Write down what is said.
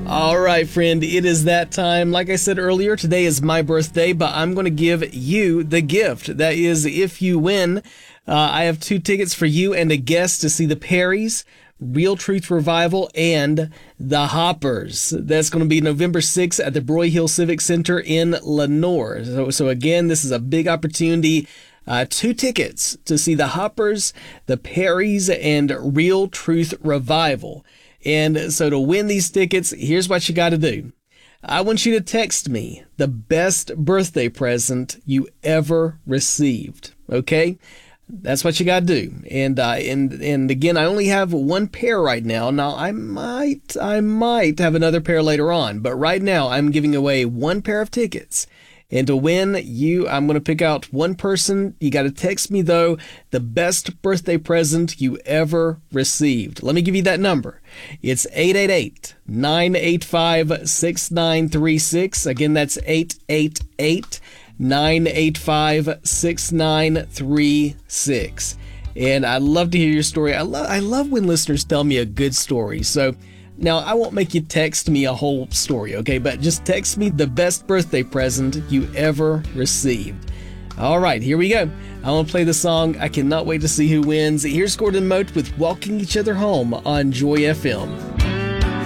All right, friend, it is that time. Like I said earlier, today is my birthday, but I'm going to give you the gift. That is, if you win, I have 2 tickets for you and a guest to see the Perrys, Real Truth Revival, and the Hoppers. That's going to be November 6th at the Broyhill Civic Center in Lenoir. So again, this is a big opportunity. 2 tickets to see the Hoppers, the Perrys, and Real Truth Revival. And so to win these tickets, here's what you got to do. I want you to text me the best birthday present you ever received. Okay? That's what you got to do. And again, I only have 1 pair right now. Now, I might have another pair later on, but right now I'm giving away 1 pair of tickets. And to win, I'm going to pick out 1 person. You got to text me, though, the best birthday present you ever received. Let me give you that number. It's 888-985-6936. Again, that's 888-985-6936. And I'd love to hear your story. I love when listeners tell me a good story. So now, I won't make you text me a whole story, okay? But just text me the best birthday present you ever received. All right, here we go. I want to play the song. I cannot wait to see who wins. Here's Gordon Mote with Walking Each Other Home on Joy FM.